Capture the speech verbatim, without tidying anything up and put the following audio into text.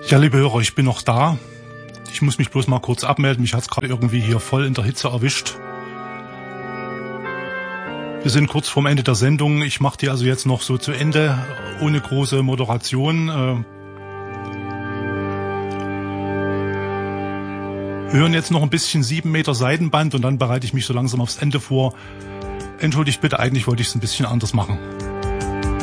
Ja, liebe Hörer, ich bin noch da. Ich muss mich bloß mal kurz abmelden. Mich hat's gerade irgendwie hier voll in der Hitze erwischt. Wir sind kurz vorm Ende der Sendung. Ich mache die also jetzt noch so zu Ende, ohne große Moderation. Wir hören jetzt noch ein bisschen sieben Meter Seidenband und dann bereite ich mich so langsam aufs Ende vor. Entschuldigt bitte, eigentlich wollte ich es ein bisschen anders machen.